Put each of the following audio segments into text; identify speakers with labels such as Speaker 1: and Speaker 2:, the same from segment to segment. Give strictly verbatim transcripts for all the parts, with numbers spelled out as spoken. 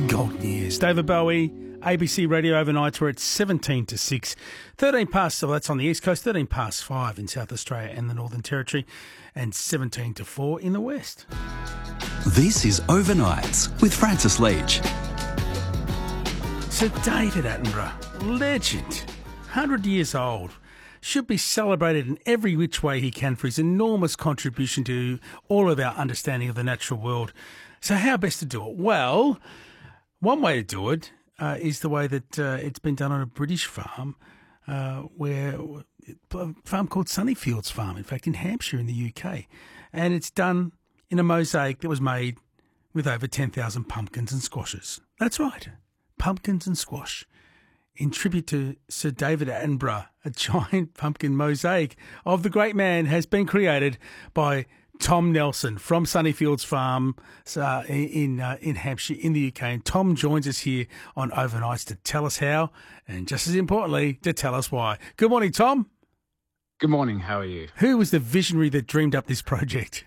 Speaker 1: Golden years. David Bowie, A B C Radio Overnights. We're at seventeen to six. thirteen past, so that's on the East Coast, thirteen past five in South Australia and the Northern Territory, and seventeen to four in the West.
Speaker 2: This is Overnights with Francis Leach.
Speaker 1: Sir David Attenborough, legend, one hundred years old, should be celebrated in every which way he can for his enormous contribution to all of our understanding of the natural world. So how best to do it? Well, one way to do it uh, is the way that uh, it's been done on a British farm, uh, where a farm called Sunnyfields Farm, in fact, in Hampshire in the U K. And it's done in a mosaic that was made with over ten thousand pumpkins and squashes. That's right, pumpkins and squash. In tribute to Sir David Attenborough, a giant pumpkin mosaic of the great man has been created by Tom Nelson from Sunnyfields Farm uh, in uh, in Hampshire in the U K. And Tom joins us here on Overnights to tell us how, and just as importantly, to tell us why. Good morning, Tom.
Speaker 3: Good morning. How are you?
Speaker 1: Who was the visionary that dreamed up this project?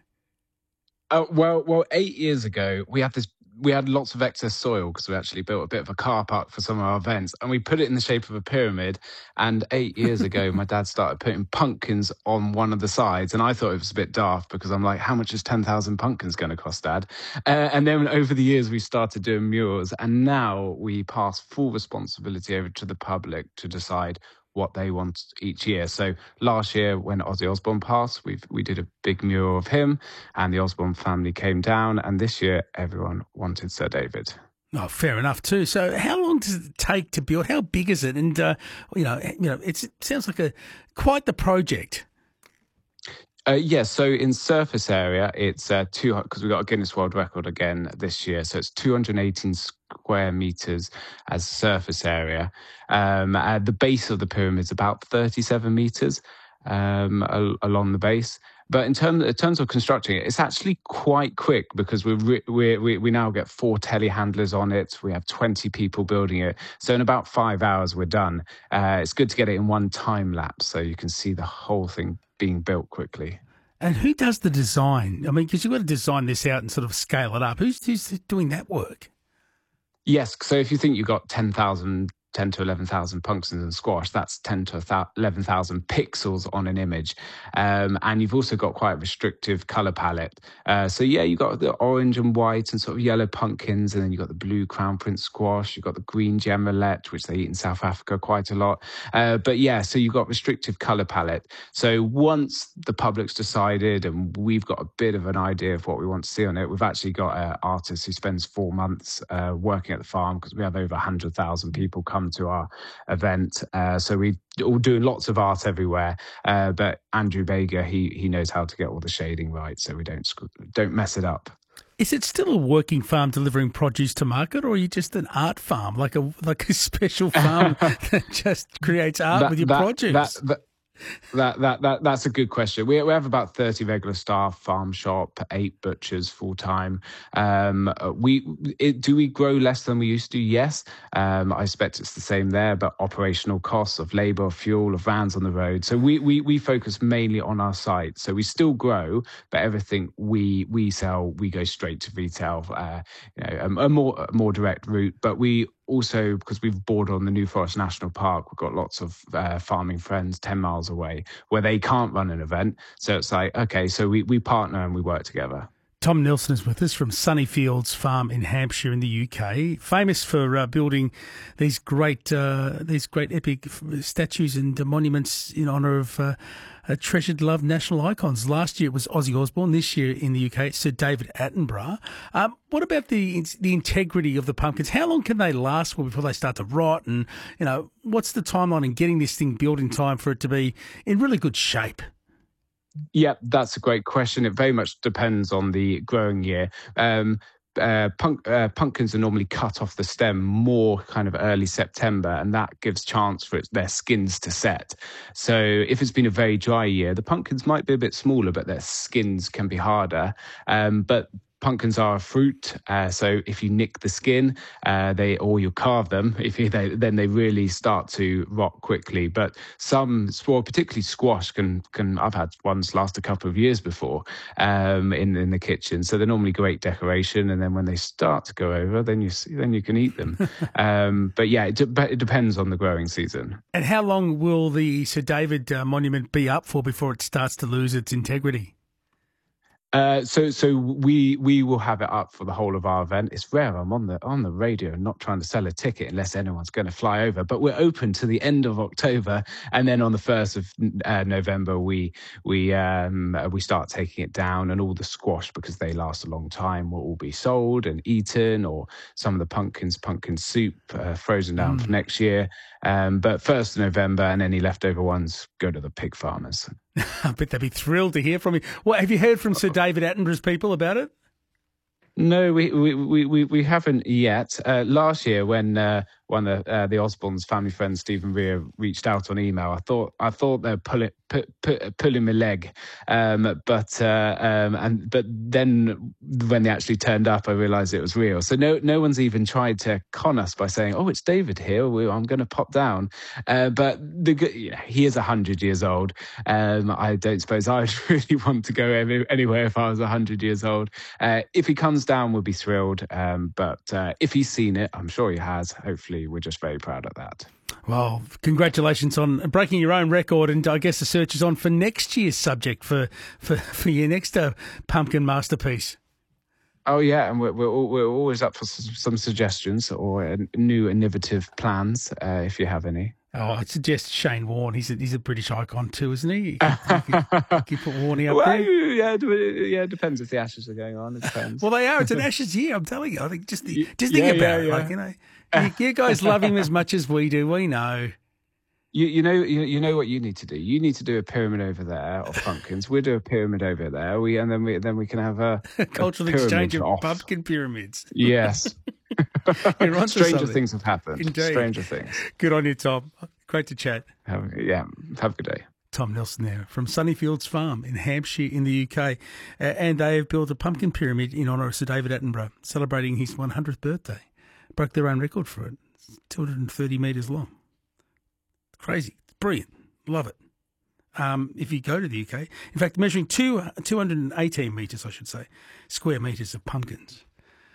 Speaker 3: Uh, well, well, eight years ago, we had this. We had lots of excess soil because we actually built a bit of a car park for some of our events, and we put it in the shape of a pyramid. And eight years ago, my dad started putting pumpkins on one of the sides, and I thought it was a bit daft because I'm like, how much is ten thousand pumpkins going to cost, Dad? Uh, and then over the years, we started doing murals, and now we pass full responsibility over to the public to decide what they want each year. So last year when Ozzy Osbourne passed, we we did a big mural of him and the Osbourne family came down, and this year everyone wanted Sir David.
Speaker 1: Oh, fair enough too. So how long does it take to build? How big is it? And, uh, you know, you know, it's, it sounds like a quite the project.
Speaker 3: Uh, yes, yeah, so in surface area, it's uh, two because we got a Guinness World Record again this year. So it's two hundred eighteen square meters as surface area. Um, at the base of the pyramid is about thirty-seven meters um, al- along the base. But in terms in terms of constructing it, it's actually quite quick because we re- we we we now get four telehandlers on it. We have twenty people building it. So in about five hours, we're done. Uh, it's good to get it in one time lapse so you can see the whole thing being built quickly.
Speaker 1: And who does the design? I mean, because you've got to design this out and sort of scale it up. Who's, who's doing that work?
Speaker 3: Yes. So if you think you've got ten thousand, ten to eleven thousand pumpkins and squash, that's ten to eleven thousand pixels on an image. Um, and you've also got quite a restrictive colour palette. Uh, so yeah, you've got the orange and white and sort of yellow pumpkins, and then you've got the blue crown prince squash, you've got the green gem roulette, which they eat in South Africa quite a lot. Uh, but yeah, so you've got restrictive colour palette. So once the public's decided and we've got a bit of an idea of what we want to see on it, we've actually got an artist who spends four months uh, working at the farm because we have over one hundred thousand people come to our event. Uh, so we all doing lots of art everywhere. Uh, but Andrew Bager, he he knows how to get all the shading right, so we don't don't mess it up.
Speaker 1: Is it still a working farm delivering produce to market, or are you just an art farm, like a like a special farm that just creates art
Speaker 3: that,
Speaker 1: with your
Speaker 3: that,
Speaker 1: produce?
Speaker 3: That, that, That that that that's a good question. We we have about thirty regular staff, farm shop, eight butchers full time. Um, we it, do we grow less than we used to? Yes. Um, I expect it's the same there, but operational costs of labour, of fuel, of vans on the road. So we we we focus mainly on our site. So we still grow, but everything we we sell, we go straight to retail. Uh, you know, a, a more a more direct route, but we. Also, because we've bordered on the New Forest National Park, we've got lots of uh, farming friends ten miles away where they can't run an event. So it's like, okay, so we, we partner and we work together.
Speaker 1: Tom Nelson is with us from Sunnyfields Farm in Hampshire in the U K, famous for uh, building these great uh, these great epic statues and uh, monuments in honour of uh, uh, treasured, loved national icons. Last year it was Ozzy Osbourne. This year in the U K it's Sir David Attenborough. Um, what about the the integrity of the pumpkins? How long can they last before they start to rot? And you know, what's the timeline in getting this thing built in time for it to be in really good shape?
Speaker 3: Yeah, that's a great question. It very much depends on the growing year. Um, uh, punk, uh, pumpkins are normally cut off the stem more kind of early September, and that gives chance for it, their skins to set. So if it's been a very dry year, the pumpkins might be a bit smaller, but their skins can be harder. Um, but pumpkins are a fruit, uh, so if you nick the skin, uh, they or you carve them, if you, they, then they really start to rot quickly. But some, well, particularly squash, can can I've had ones last a couple of years before um, in in the kitchen. So they're normally great decoration, and then when they start to go over, then you then you can eat them. um, but yeah, it, de- it depends on the growing season.
Speaker 1: And how long will the Sir David uh, monument be up for before it starts to lose its integrity?
Speaker 3: Uh, so, so we we will have it up for the whole of our event. It's rare I'm on the on the radio and not trying to sell a ticket unless anyone's going to fly over. But we're open to the end of October, and then on the first of uh, November, we we um, we start taking it down, and all the squash, because they last a long time, will all be sold and eaten, or some of the pumpkins, pumpkin soup, uh, frozen down
Speaker 1: Mm.
Speaker 3: for next year. Um, but first of November, and any leftover ones go to the pig farmers.
Speaker 1: I bet they'd be thrilled to hear from you. Well, have you heard from Sir David Attenborough's people about it?
Speaker 3: No, we we we we haven't yet. Uh, last year, when uh, when the uh, the Osborne's family friend Stephen Rea reached out on email, I thought I thought they'd pull it put, put, pulling my leg, um, but uh, um, and but then when they actually turned up, I realised it was real. So no no one's even tried to con us by saying, "Oh, it's David here. We, I'm going to pop down." Uh, but the you know, he is a hundred years old. Um, I don't suppose I'd really want to go any, anywhere if I was a hundred years old. Uh, if he comes down, we'll be thrilled. Um, but uh, if he's seen it, I'm sure he has. Hopefully, we're just very proud of that.
Speaker 1: Well, congratulations on breaking your own record, and I guess the search is on for next year's subject for for, for your next uh, pumpkin masterpiece.
Speaker 3: Oh yeah, and we're we're, we're always up for some suggestions or new innovative plans, uh, if you have any.
Speaker 1: Oh, I suggest Shane Warne. He's a, he's a British icon too, isn't he? You could, you could, you could put Warney up
Speaker 3: well,
Speaker 1: there.
Speaker 3: Yeah, yeah, it depends if the Ashes are going on. It depends.
Speaker 1: Well, they are. It's an Ashes year. I'm telling you. I think just the, just think
Speaker 3: yeah,
Speaker 1: about
Speaker 3: yeah,
Speaker 1: it.
Speaker 3: yeah.
Speaker 1: Like you know, you, you guys love him as much as we do. We know.
Speaker 3: You you know you, you know what you need to do. You need to do a pyramid over there of pumpkins. We'll do a pyramid over there. We and then we then we can have a, a
Speaker 1: cultural exchange of pumpkin pyramids.
Speaker 3: Yes.
Speaker 1: You're onto
Speaker 3: Stranger
Speaker 1: something.
Speaker 3: things have happened.
Speaker 1: Indeed.
Speaker 3: Stranger things.
Speaker 1: Good on you, Tom. Great to chat.
Speaker 3: Have, yeah. Have a good day.
Speaker 1: Tom Nelson there from Sunnyfields Farm in Hampshire in the U K. Uh, and they have built a pumpkin pyramid in honour of Sir David Attenborough, celebrating his one hundredth birthday. Broke their own record for it. It's two hundred thirty metres long. Crazy. Brilliant. Love it. Um, if you go to the U K, in fact, measuring two, two hundred eighteen metres, I should say, square metres of pumpkins.